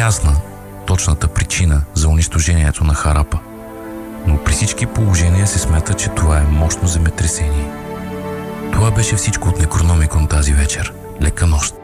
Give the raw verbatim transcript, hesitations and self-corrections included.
неясна точната причина за унищожението на Харапа, но при всички положения се смята, че това е мощно земетресение. Това беше всичко от Некрономикон тази вечер. Лека нощ!